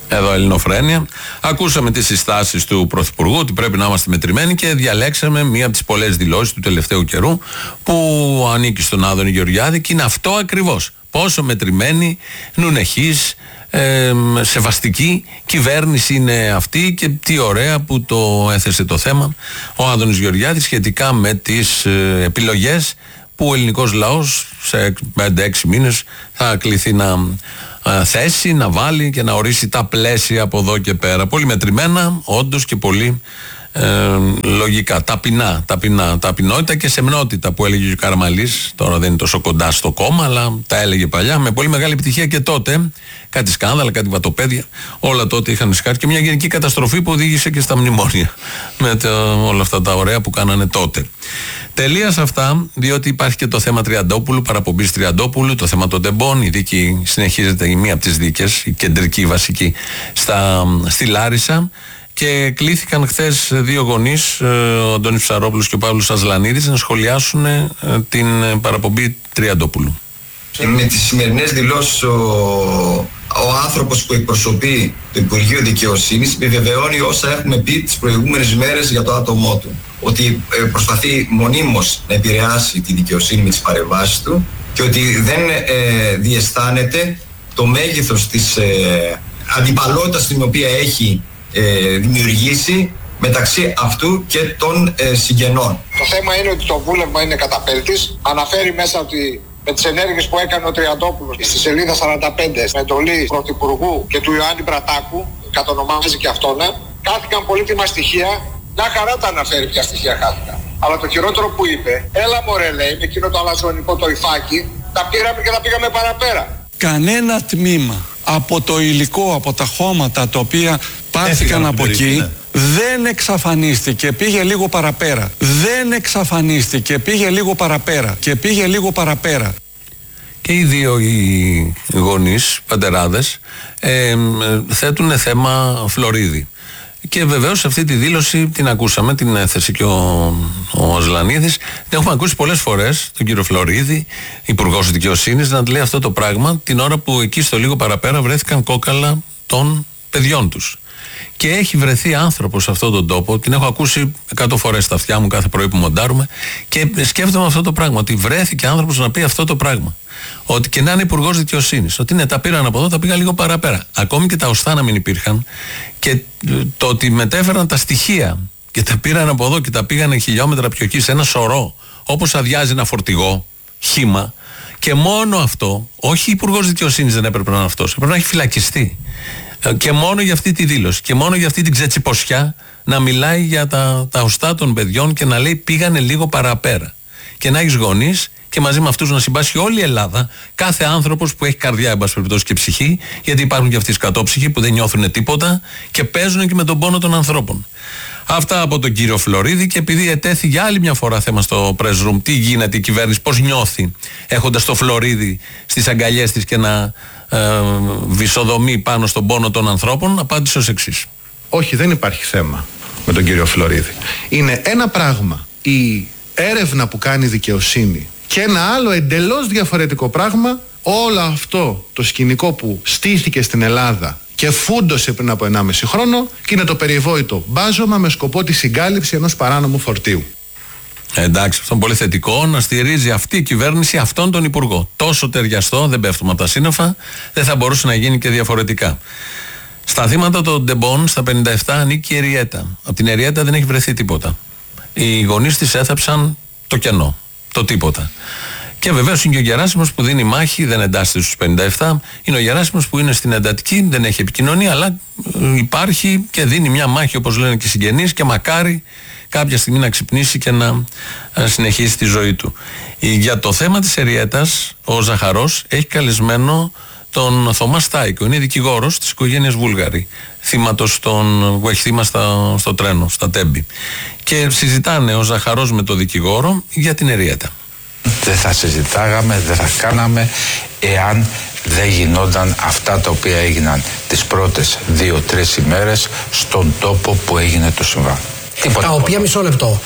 Εδώ Ελληνοφρένεια. Ακούσαμε τις συστάσεις του Πρωθυπουργού ότι πρέπει να είμαστε μετρημένοι και διαλέξαμε μία από τις πολλές δηλώσεις του τελευταίου καιρού που ανήκει στον Άδωνη Γεωργιάδη και είναι αυτό ακριβώς. Πόσο μετρημένη, νουνεχής, σεβαστική κυβέρνηση είναι αυτή και τι ωραία που το έθεσε το θέμα ο Άδωνης Γεωργιάδης σχετικά με τις επιλογές που ο ελληνικός λαός σε 5-6 μήνες θα κληθεί να θέσει, να βάλει και να ορίσει τα πλαίσια από εδώ και πέρα. Πολύ μετρημένα, όντως, και πολύ λογικά. Ταπεινότητα και σεμνότητα που έλεγε ο Καραμαλής. Τώρα δεν είναι τόσο κοντά στο κόμμα, αλλά τα έλεγε παλιά με πολύ μεγάλη επιτυχία και τότε. Κάτι σκάνδαλα, κάτι βατοπέδια. Όλα τότε είχαν σκάσει και μια γενική καταστροφή που οδήγησε και στα μνημόνια. Με όλα αυτά τα ωραία που κάνανε τότε. Τελεία σε αυτά, διότι υπάρχει και το θέμα Τριαντόπουλου, παραπομπής Τριαντόπουλου, το θέμα των τεμπών. Η δίκη συνεχίζεται, η μία από τις δίκες, η κεντρική, η βασική, στη Λάρισα. Και κλήθηκαν χθες δύο γονείς, ο Αντώνης Ψαρόπουλος και ο Παύλος Ασλανίδης, να σχολιάσουν την παραπομπή Τριαντόπουλου. Με τις σημερινές δηλώσεις ο άνθρωπος που εκπροσωπεί το Υπουργείο Δικαιοσύνης επιβεβαιώνει όσα έχουμε πει τις προηγούμενες μέρες για το άτομό του. Ότι προσπαθεί μονίμως να επηρεάσει τη δικαιοσύνη με τις παρεμβάσεις του και ότι δεν διαισθάνεται το μέγεθος της αντιπαλότητας την οποία έχει δημιουργήσει μεταξύ αυτού και των συγγενών. Το θέμα είναι ότι το βούλευμα είναι καταπέλτης. Αναφέρει μέσα ότι με τις ενέργειες που έκανε ο Τριαντόπουλος στη σελίδα 45 με εντολή Πρωθυπουργού και του Ιωάννη Μπρατάκου, κατονομάζει και αυτόν, χάθηκαν πολύτιμα στοιχεία. Μια χαρά τα αναφέρει ποια στοιχεία χάθηκαν. Αλλά το χειρότερο που είπε, έλα μωρέ, λέει, με εκείνο το αλαζονικό το υφάκι, τα πήραμε και τα πήγαμε παραπέρα. Κανένα τμήμα από το υλικό, από τα χώματα τα οποία πάρθηκαν από εκεί, δεν εξαφανίστηκε, πήγε λίγο παραπέρα. Δεν εξαφανίστηκε, πήγε λίγο παραπέρα. Και πήγε λίγο παραπέρα. Και οι δύο οι γονείς, πατεράδες, θέτουν θέμα Φλωρίδη. Και βεβαίως αυτή τη δήλωση την ακούσαμε, την έθεσε και ο Ασλανίδης. Την έχουμε ακούσει πολλές φορές, τον κύριο Φλωρίδη, υπουργός δικαιοσύνης, να λέει αυτό το πράγμα την ώρα που εκεί στο λίγο παραπέρα βρέθηκαν κόκαλα των παιδιών τους. Και έχει βρεθεί άνθρωπος σε αυτόν τον τόπο, την έχω ακούσει 100 φορές στα αυτιά μου κάθε πρωί που μοντάρουμε, και σκέφτομαι αυτό το πράγμα, ότι βρέθηκε άνθρωπος να πει αυτό το πράγμα. Ότι και να είναι υπουργός δικαιοσύνης, ότι ναι, τα πήραν από εδώ, τα πήγαν λίγο παραπέρα. Ακόμη και τα οστά να μην υπήρχαν, και το ότι μετέφεραν τα στοιχεία και τα πήραν από εδώ και τα πήγαν χιλιόμετρα πιο εκεί σε ένα σωρό, όπως αδειάζει ένα φορτηγό, χύμα, και μόνο αυτό, όχι υπουργός δικαιοσύνης δεν έπρεπε να είναι αυτός, έπρεπε να έχει φυλακιστεί. Και μόνο για αυτή τη δήλωση και μόνο για αυτή την ξετσιποσιά να μιλάει για τα οστά των παιδιών και να λέει πήγανε λίγο παραπέρα. Και να έχεις γονείς και μαζί με αυτούς να συμπάσχει όλη η Ελλάδα, κάθε άνθρωπος που έχει καρδιά, εν πάση περιπτώσει, και ψυχή, γιατί υπάρχουν και αυτοί οι σκατόψυχοι που δεν νιώθουν τίποτα και παίζουν και με τον πόνο των ανθρώπων. Αυτά από τον κύριο Φλωρίδη. Και επειδή ετέθη για άλλη μια φορά θέμα στο press room, τι γίνεται η κυβέρνηση, πώς νιώθει έχοντας το Φλωρίδη στις αγκαλιές της και να βυσοδομεί πάνω στον πόνο των ανθρώπων, απάντησε ως εξής. Όχι, δεν υπάρχει θέμα με τον κύριο Φλωρίδη. Είναι ένα πράγμα η έρευνα που κάνει η δικαιοσύνη και ένα άλλο εντελώς διαφορετικό πράγμα όλο αυτό το σκηνικό που στήθηκε στην Ελλάδα και φούντωσε πριν από 1,5 χρόνο, και είναι το περιβόητο μπάζωμα με σκοπό τη συγκάλυψη ενός παράνομου φορτίου. Εντάξει, αυτό είναι πολύ θετικό, να στηρίζει αυτή η κυβέρνηση αυτόν τον υπουργό. Τόσο ταιριαστό, δεν πέφτουμε από τα σύννεφα, δεν θα μπορούσε να γίνει και διαφορετικά. Στα θύματα των ντεμπών, στα 57, ανήκει η Εριέτα. Από την Εριέτα δεν έχει βρεθεί τίποτα. Οι γονείς της έθαψαν το κενό, το τίποτα. Και βεβαίως είναι και ο Γεράσιμος που δίνει μάχη, δεν εντάσσεται στους 57. Είναι ο Γεράσιμος που είναι στην εντατική, δεν έχει επικοινωνία, αλλά υπάρχει και δίνει μια μάχη, όπως λένε και οι συγγενείς, και μακάρι κάποια στιγμή να ξυπνήσει και να συνεχίσει τη ζωή του. Για το θέμα της Εριέτας, ο Ζαχαρός έχει καλεσμένο τον Θωμά Στάικο. Είναι δικηγόρος της οικογένειας Βούλγαρη, θύματος που έχει θύμα στο τρένο, στα Τέμπη. Και συζητάνε ο Ζαχαρός με τον δικηγόρο για την Εριέτα. Δεν θα συζητάγαμε, δεν θα κάναμε εάν δεν γινόταν αυτά τα οποία έγιναν τις πρώτες 2-3 ημέρες στον τόπο που έγινε το συμβάν. Τα οποία, μισό λεπτό,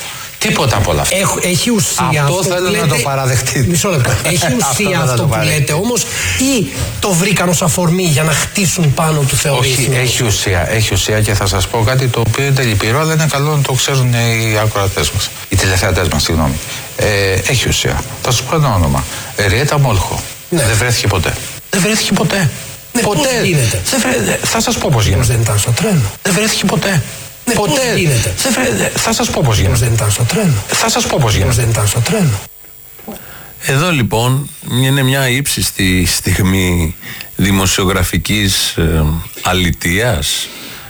Τίποτα από όλα αυτά. Έχει ουσία αυτό θέλω να το παραδεχτείτε. Μισό λεπτό. Έχει ουσία αυτό που λέτε όμως, ή το βρήκαν ως αφορμή για να χτίσουν πάνω του θεωρήσεις? Όχι, έχει ουσία και θα σας πω κάτι το οποίο είναι λυπηρό, αλλά είναι καλό να το ξέρουν οι ακροατές μας, οι τηλεθεατές μας, συγγνώμη. Έχει ουσία. Θα σας πω ένα όνομα. Ριέτα Μόλχο. Ναι. Δεν βρέθηκε ποτέ. Δεν βρέθηκε ποτέ. Ναι, ποτέ. Πώς γίνεται? Θα σας πω πώς γίνεται. Δεν ήταν στο τρένο. Δεν βρέθηκε ποτέ. Ναι, ποτέ. Πώς γίνεται? Θα σας πω πώς γίνεται. Δεν ήταν στο τρένο. Θα σας πω πώς γίνεται. Δεν ήταν στο τρένο. Εδώ λοιπόν είναι μια ύψιστη στιγμή δημοσιογραφικής αλητείας.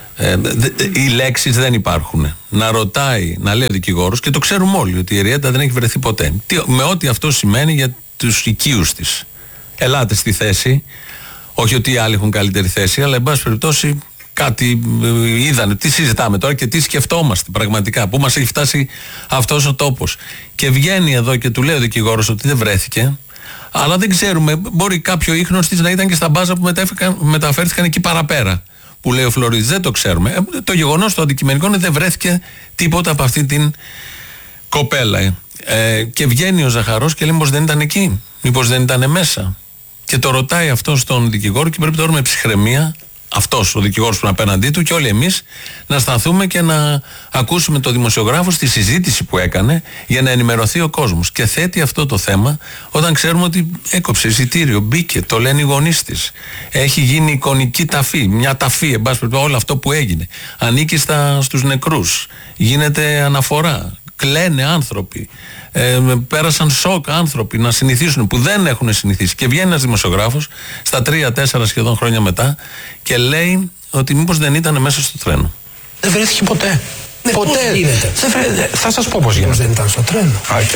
Οι λέξεις δεν υπάρχουν. Να ρωτάει, να λέει ο δικηγόρος, και το ξέρουμε όλοι ότι η Ριέτα δεν έχει βρεθεί ποτέ. Με ό,τι αυτό σημαίνει για τους οικείους της. Ελάτε στη θέση. Όχι ότι οι άλλοι έχουν καλύτερη θέση, αλλά εν πάση περιπτώσει κάτι είδανε. Τι συζητάμε τώρα και τι σκεφτόμαστε πραγματικά, πού μας έχει φτάσει αυτός ο τόπος. Και βγαίνει εδώ και του λέει ο δικηγόρος ότι δεν βρέθηκε, αλλά δεν ξέρουμε, μπορεί κάποιο ίχνος της να ήταν και στα μπάζα που μεταφέρθηκαν εκεί παραπέρα, που λέει ο Φλωρίδης. Δεν το ξέρουμε. Το γεγονός το αντικειμενικό είναι δεν βρέθηκε τίποτα από αυτή την κοπέλα. Και βγαίνει ο Ζαχαρός και λέει μήπως δεν ήταν εκεί, μήπως δεν ήταν μέσα. Και το ρωτάει αυτό στον δικηγόρο και πρέπει τώρα με ψυχραιμία, αυτός ο δικηγόρος που είναι απέναντί του και όλοι εμείς, να σταθούμε και να ακούσουμε το δημοσιογράφο στη συζήτηση που έκανε για να ενημερωθεί ο κόσμος. Και θέτει αυτό το θέμα όταν ξέρουμε ότι έκοψε εισιτήριο, μπήκε, το λένε οι γονείς της. Έχει γίνει εικονική ταφή, μια ταφή, εν πάση περιπτώσει, όλο αυτό που έγινε. Ανήκει στους νεκρούς. Γίνεται αναφορά. Κλαίνε άνθρωποι. Πέρασαν σοκ άνθρωποι να συνηθίσουν που δεν έχουν συνηθίσει. Και βγαίνει ένας δημοσιογράφος στα 3-4 σχεδόν χρόνια μετά και λέει ότι μήπως δεν ήταν μέσα στο τρένο. Δεν βρέθηκε ποτέ. Ναι, ποτέ. Θα σας πω πώς γίνεται. Δεν ήταν στο τρένο.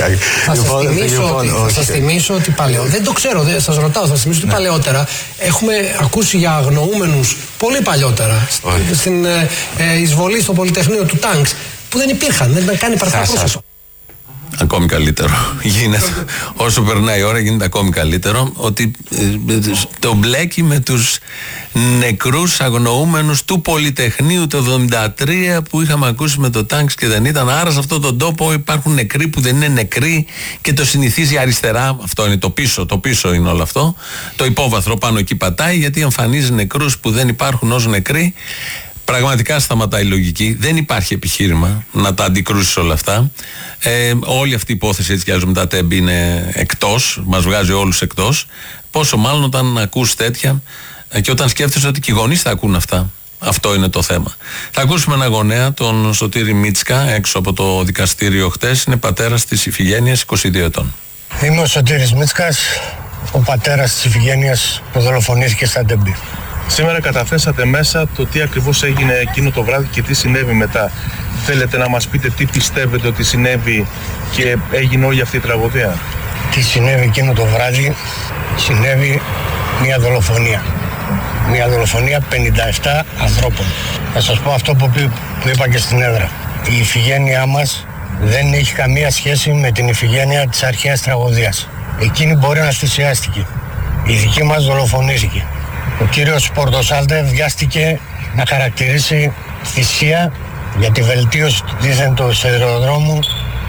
Θα σας θυμίσω ότι παλαιότερα. Δεν το ξέρω, σας ρωτάω. Θα σας θυμίσω ότι παλαιότερα έχουμε ακούσει για αγνοούμενους πολύ παλιότερα. Στην εισβολή στο Πολυτεχνείο του Τάγκς, που δεν υπήρχαν, δεν ήταν καν υπαρθρό. Ακόμη καλύτερο γίνεται. Όσο περνάει η ώρα γίνεται ακόμη καλύτερο, ότι το μπλέκει με τους νεκρούς αγνοούμενους του Πολυτεχνείου το 1973 που είχαμε ακούσει με το Τάγκς και δεν ήταν. Άρα σε αυτόν τον τόπο υπάρχουν νεκροί που δεν είναι νεκροί και το συνηθίζει αριστερά. Αυτό είναι το πίσω είναι όλο αυτό. Το υπόβαθρο πάνω εκεί πατάει, γιατί εμφανίζει νεκρούς που δεν υπάρχουν ως νεκροί. Πραγματικά σταματάει η λογική. Δεν υπάρχει επιχείρημα να τα αντικρούσει όλα αυτά. Όλη αυτή η υπόθεση έτσι κι αλλιώς με τα τέμπη είναι εκτός, μας βγάζει όλους εκτός. Πόσο μάλλον όταν ακούς τέτοια και όταν σκέφτεσαι ότι και οι γονείς θα ακούν αυτά. Αυτό είναι το θέμα. Θα ακούσουμε ένα γονέα, τον Σωτήρη Μίτσκα, έξω από το δικαστήριο χτες. Είναι πατέρας της Ιφηγένειας, 22 ετών. Είμαι ο Σωτήρης Μίτσκας, ο πατέρας της Ιφηγένειας που δολοφονήθηκε στα τέμπη. Σήμερα καταθέσατε μέσα το τι ακριβώς έγινε εκείνο το βράδυ και τι συνέβη μετά. Θέλετε να μας πείτε τι πιστεύετε ότι συνέβη και έγινε όλη αυτή η τραγωδία? Τι συνέβη εκείνο το βράδυ? Συνέβη μια δολοφονία. Μια δολοφονία 57 ανθρώπων. Θα σας πω αυτό που είπα και στην έδρα. Η Ιφηγένειά μας δεν έχει καμία σχέση με την Ιφηγένεια της αρχαίας τραγωδίας. Εκείνη μπορεί να θυσιάστηκε. Η δική μας δολοφονήθηκε. Ο κύριος Πορτοσάλτε βιάστηκε να χαρακτηρίσει θυσία για τη βελτίωση του δίθεντο σιδηροδρόμου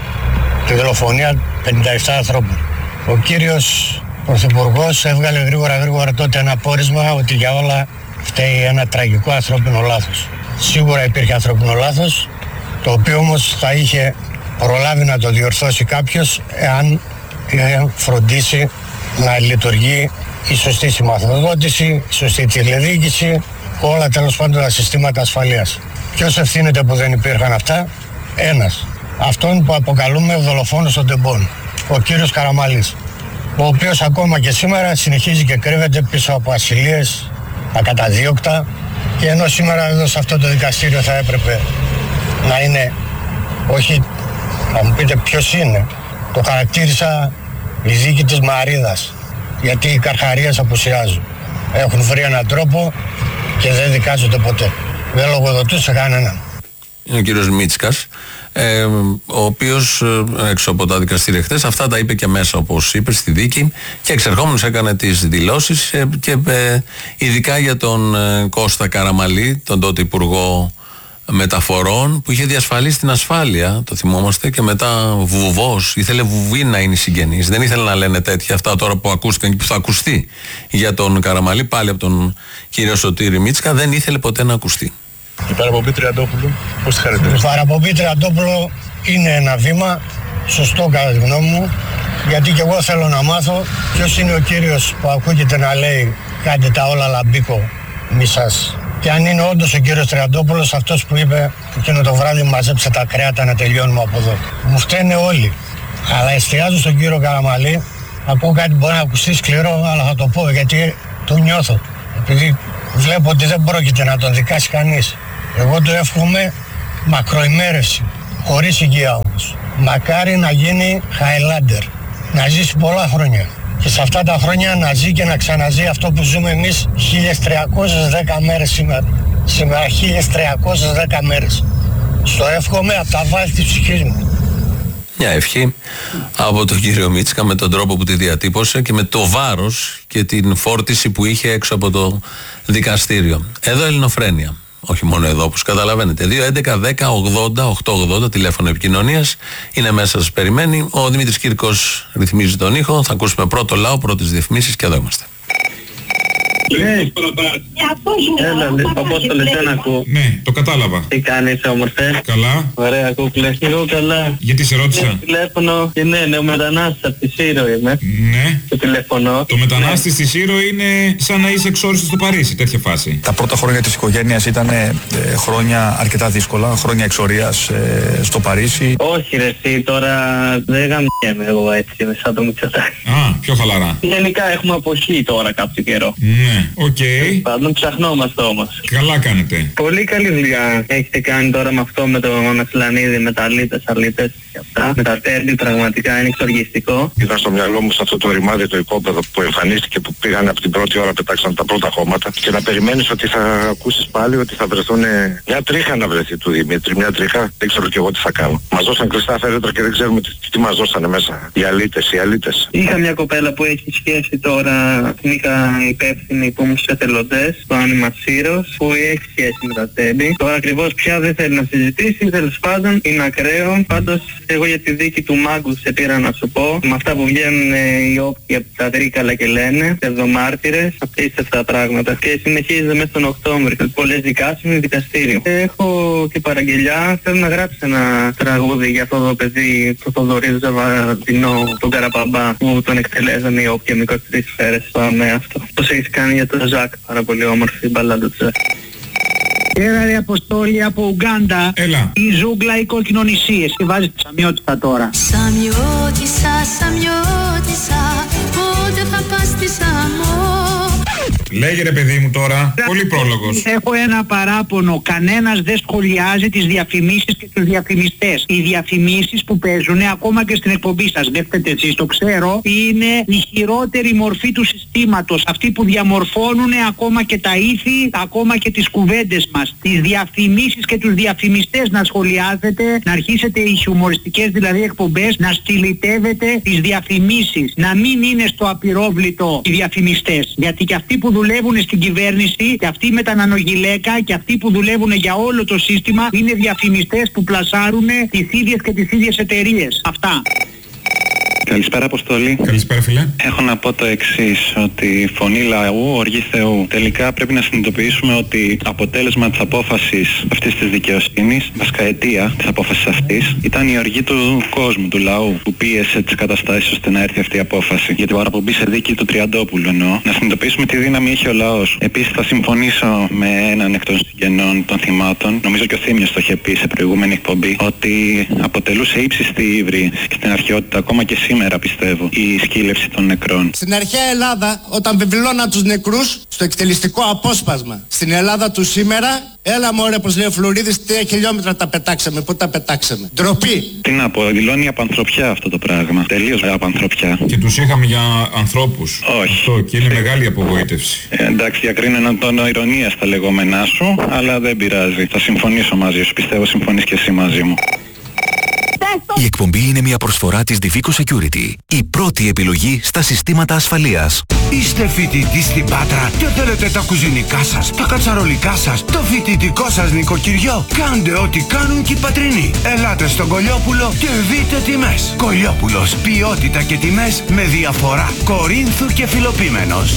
τη δολοφονία 57 ανθρώπων. Ο κύριος Πρωθυπουργός έβγαλε γρήγορα τότε ένα πόρισμα ότι για όλα φταίει ένα τραγικό ανθρώπινο λάθος. Σίγουρα υπήρχε ανθρώπινο λάθος, το οποίο όμως θα είχε προλάβει να το διορθώσει κάποιος εάν είχε φροντίσει να λειτουργεί η σωστή σηματοδότηση, η σωστή τηλεδιοίκηση, όλα τέλος πάντων τα συστήματα ασφαλείας. Ποιος ευθύνεται που δεν υπήρχαν αυτά? Ένας. Αυτόν που αποκαλούμε δολοφόνος των τεμπών, ο κύριος Καραμαλής, ο οποίος ακόμα και σήμερα συνεχίζει και κρύβεται πίσω από ασυλίες, ακαταδίωκτα, και ενώ σήμερα εδώ σε αυτό το δικαστήριο θα έπρεπε να είναι, όχι, θα μου πείτε ποιος είναι, το χαρακτήρισα η δίκη της Μαρίδας, γιατί οι καρχαρίες απουσιάζουν. Έχουν βρει έναν τρόπο και δεν δικάζονται ποτέ. Δεν λογοδοτούν σε κανέναν. Είναι ο κύριος Μίτσκας, ο οποίος έξω από τα δικαστήρια χτες αυτά τα είπε και μέσα, όπως είπε, στη δίκη, και εξερχόμενος έκανε τις δηλώσεις και ειδικά για τον Κώστα Καραμαλή, τον τότε υπουργό μεταφορών που είχε διασφαλίσει την ασφάλεια, το θυμόμαστε, και μετά βουβός, ήθελε βουβή να είναι συγγενής. Δεν ήθελε να λένε τέτοια αυτά τώρα που ακούστηκαν και που θα ακουστεί για τον Καραμαλή, πάλι από τον κύριο Σωτήρη Μίτσκα, δεν ήθελε ποτέ να ακουστεί. Η παραπομπή Τριαντόπουλου, πώς τη χαρακτηρίζεις? Η παραπομπή Τριαντόπουλου είναι ένα βήμα σωστό κατά τη γνώμη μου, γιατί και εγώ θέλω να μάθω ποιος είναι ο κύριος που ακούγεται να λέει κάντε τα όλα λαμπίκο μη σας. Και αν είναι όντως ο κύριος Τριαντόπουλος αυτός που είπε εκείνο το βράδυ μαζέψε τα κρέατα να τελειώνουμε από εδώ. Μου φταίνε όλοι, αλλά εστιάζω στον κύριο Καραμαλή. Ακούω κάτι μπορεί να ακουστεί σκληρό, αλλά θα το πω γιατί το νιώθω. Επειδή βλέπω ότι δεν πρόκειται να τον δικάσει κανείς. Εγώ του εύχομαι μακροημέρευση, χωρίς υγεία όμως. Μακάρι να γίνει Highlander, να ζήσει πολλά χρόνια. Και σε αυτά τα χρόνια να ζει και να ξαναζεί αυτό που ζούμε εμείς 1310 μέρες σήμερα. Σήμερα 1310 μέρες. Στο εύχομαι από τα βάθη της ψυχής μου. Μια ευχή από τον κύριο Μίτσκα με τον τρόπο που τη διατύπωσε και με το βάρος και την φόρτιση που είχε έξω από το δικαστήριο. Εδώ Ελληνοφρένεια. Όχι μόνο εδώ, όπως καταλαβαίνετε. 2.11.10.80.880 τηλέφωνο επικοινωνίας. Είναι μέσα, σας περιμένει. Ο Δημήτρης Κύρκος ρυθμίζει τον ήχο. Θα ακούσουμε πρώτο λαό, πρώτες διαφημίσεις και εδώ είμαστε. Έλα, Απόστολε, δεν ακούω. Ναι, το κατάλαβα. Τι κάνεις, όμορφε? Καλά. Ωραία, κούκλε. Εγώ καλά. Γιατί σε ρώτησα? Τηλέφωνο και ναι, ο μετανάστης από τη Σύρο είμαι. Ναι. Το τηλέφωνο. Το μετανάστης στη Σύρο είναι σαν να είσαι εξόριστος στο Παρίσι, τέτοια φάση. Τα πρώτα χρόνια της οικογένειας ήταν χρόνια αρκετά δύσκολα, χρόνια εξορίας στο Παρίσι. Όχι ρε εσύ, τώρα δεν γαμιέμαι εγώ έτσι, σαν το Μητσοτάκη. Α, πιο χαλαρά. Γενικά έχουμε αποχή τώρα κάποιο καιρό. Ναι, οκ. Πάντων ψαχνόμαστε όμως. Καλά κάνετε. Πολύ καλή δουλειά έχετε κάνει τώρα με αυτό με τον Ασλανίδη, με τα αλίτες και αυτά. Με τα τέρμπι πραγματικά είναι εξοργιστικό. Ήταν στο μυαλό μου σε αυτό το ρημάδι το υπόπεδο που εμφανίστηκε, που πήγαν από την πρώτη ώρα, πετάξαν τα πρώτα χώματα και να περιμένεις ότι θα ακούσεις πάλι ότι θα βρεθούν μια τρίχα να βρεθεί του Δημήτρη, μια τρίχα, δεν ξέρω κι εγώ τι θα κάνω. Μας δώσαν κλειστά φέρετρα και δεν ξέρουμε τι μας δώσανε μέσα. Οι αλίτες. Είχα μια κοπέλα που έχει σχέση τώρα, την είχα υπεύθυνη που ήμουν στους εθελοντές, το Άνιμα Σύρος, που έχει σχέση με τα τέμπη. Τώρα ακριβώς πια δεν θέλει να συζητήσει, τέλος πάντων είναι ακραίο. Πάντως εγώ για τη δίκη του Μάγκου σε πήρα να σου πω, με αυτά που βγαίνουν οι όποιοι από τα Τρίκαλα και λένε, πσευδομάρτυρες, απίστευτα πράγματα. Και συνεχίζεται μέσα τον Οκτώβρη. Πολλές δικάσεις είναι δικαστήριο. Έχω και παραγγελιά, θέλω να γράψει ένα τραγούδι για αυτό το παιδί, το Θοδωρή Ζαβαδινό, τον Καραπαμπά, που τον εκτελέζανε οι όποιοι με 23 σφαίρες στο ΑΜΕ αυτό. Πώς έχεις κάνει για τον Ζακ, πάρα πολύ όμορφη μπαλάντα του Ζακ. Έλα ρε Αποστόλη από Ουγκάντα. Έλα. Η ζούγκλα οι κοκκινονησίες. Και βάζει τη Σαμιώτισσα τώρα. Σαμιώτισσα, πότε θα πας στη Σαμό? Λέγε ρε παιδί μου τώρα, πολύ πρόλογος. Έχω ένα παράπονο, κανένας δεν σχολιάζει τις διαφημίσεις και τους διαφημιστές. Οι διαφημίσεις που παίζουν ακόμα και στην εκπομπή σας, δεν φταίτε εσείς, το ξέρω, είναι η χειρότερη μορφή του συστήματος. Αυτοί που διαμορφώνουν ακόμα και τα ήθη, ακόμα και τις κουβέντες μας. Τις διαφημίσεις και τους διαφημιστές να σχολιάζετε, να αρχίσετε οι χιουμοριστικές δηλαδή εκπομπές, να στυλιτεύετε τις διαφημίσεις. Να μην είναι στο απειρόβλητο οι διαφημιστές. Γιατί και αυτοί που δουλεύουν στην κυβέρνηση και αυτοί με τα νανογυλαίκα και αυτοί που δουλεύουν για όλο το σύστημα είναι διαφημιστές που πλασάρουν τις ίδιες και τις ίδιες εταιρείες. Αυτά. Καλησπέρα Αποστόλη. Καλησπέρα φίλε. Έχω να πω το εξής, ότι η φωνή λαού, οργή Θεού. Τελικά πρέπει να συνειδητοποιήσουμε ότι αποτέλεσμα της απόφασης αυτής της δικαιοσύνης, βασικά αιτία της απόφασης αυτής, ήταν η οργή του κόσμου, του λαού, που πίεσε τις καταστάσεις ώστε να έρθει αυτή η απόφαση. Για την παραπομπή σε δίκη του Τριαντόπουλου εννοώ. Να συνειδητοποιήσουμε τι δύναμη έχει ο λαός. Επίσης θα συμφωνήσω με έναν εκ των συγγενών των θυμάτων, νομίζω και ο Θήμιος το είχε πει σε προηγούμενη εκπομπή, ότι αποτελούσε ύψιστη ύβρι στην αρχαιότητα ακόμα και σήμερα. Πιστεύω, η σκύλευση των νεκρών. Στην αρχαία Ελλάδα, όταν βεβαιώνα τους νεκρούς στο εκτελεστικό απόσπασμα, στην Ελλάδα του σήμερα, έλα μωρέ, πως λέει ο Φλουρίδης, 3 χιλιόμετρα τα πετάξαμε. Πού τα πετάξαμε? Ντροπή. Τι να πω, δηλώνει απανθρωπιά αυτό το πράγμα. Τελείως απανθρωπιά. Και τους είχαμε για ανθρώπους. Όχι. Αυτό και είναι μεγάλη απογοήτευση. Εντάξει, διακρίνω έναν τόνο ηρωνίας στα λεγόμενά σου, αλλά δεν πειράζει. Θα συμφωνήσω μαζί σου. Πιστεύω συμφωνείς και εσύ μαζί μου. Η εκπομπή είναι μια προσφορά της Divico Security. Η πρώτη επιλογή στα συστήματα ασφαλείας. Είστε φοιτητής στην Πάτρα και θέλετε τα κουζινικά σας, τα κατσαρολικά σας, το φοιτητικό σας νοικοκυριό? Κάντε ό,τι κάνουν και οι πατρινοί. Ελάτε στον Κολιόπουλο και δείτε τιμές. Κολιόπουλος, ποιότητα και τιμές με διαφορά. Κορίνθου και Φιλοπίμενος.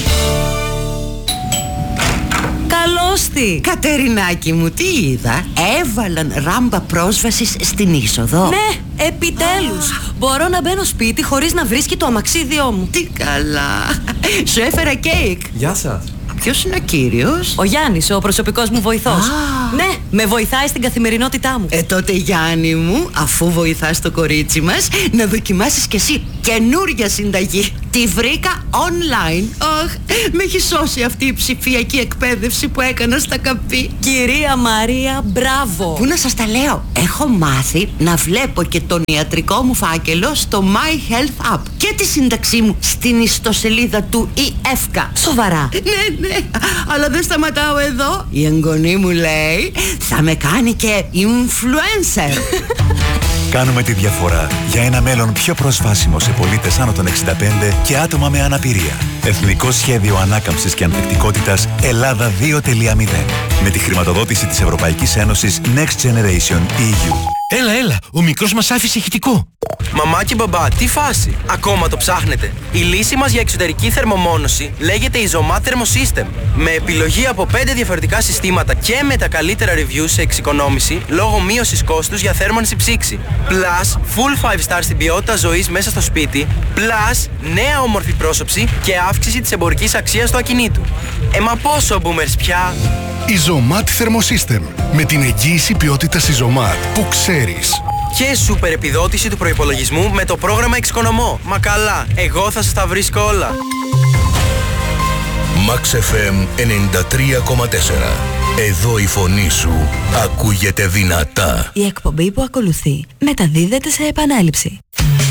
Καλώς τη! Κατερινάκη μου, τι είδα? Έβαλαν ράμπα πρόσβασης στην είσοδο. Ναι, επιτέλους! Μπορώ να μπαίνω σπίτι χωρίς να βρίσκει το αμαξίδιό μου. Τι καλά! Σου έφερα κέικ. Γεια σας. Ποιος είναι ο κύριος? Ο Γιάννης, ο προσωπικός μου βοηθός. Ναι, με βοηθάει στην καθημερινότητά μου. Τότε Γιάννη μου, αφού βοηθάς το κορίτσι μας, να δοκιμάσεις κι εσύ καινούρια συνταγή. Τη βρήκα online. Με έχει σώσει αυτή η ψηφιακή εκπαίδευση που έκανα στα καπί. Κυρία Μαρία, μπράβο. Πού να σας τα λέω? Έχω μάθει να βλέπω και τον ιατρικό μου φάκελο στο My Health App και τη σύνταξή μου στην ιστοσελίδα του ΙΕΦΚΑ. Σοβαρά? Ναι, αλλά δεν σταματάω εδώ. Η εγγονή μου λέει θα με κάνει και influencer. Κάνουμε τη διαφορά για ένα μέλλον πιο προσβάσιμο σε πολίτες άνω των 65 και άτομα με αναπηρία. Εθνικό Σχέδιο Ανάκαμψης και Ανθεκτικότητας Ελλάδα 2.0. Με τη χρηματοδότηση της Ευρωπαϊκής Ένωσης Next Generation EU. Έλα, ο μικρός μας άφησε ηχητικό. Μαμά και μπαμπά, τι φάση? Ακόμα το ψάχνετε? Η λύση μας για εξωτερική θερμομόνωση λέγεται Isomat Thermosystem. Με επιλογή από 5 διαφορετικά συστήματα και με τα καλύτερα reviews σε εξοικονόμηση λόγω μείωσης κόστους για θέρμανση ψήξη. Plus, full 5 star στην ποιότητα ζωής μέσα στο σπίτι. Plus, νέα όμορφη πρόσωψη και αύξηση της εμπορικής αξίας του ακινήτου. Μα πόσο boomers πια? Isomat Thermosystem. Με την εγγύηση ποιότητας Isomat που ξέρεις. Και σούπερ επιδότηση του προϋπολογισμού με το πρόγραμμα Εξοικονομώ. Μα καλά, εγώ θα σας τα βρίσκω όλα. Max FM 93,4. Εδώ η φωνή σου ακούγεται δυνατά. Η εκπομπή που ακολουθεί μεταδίδεται σε επανάληψη.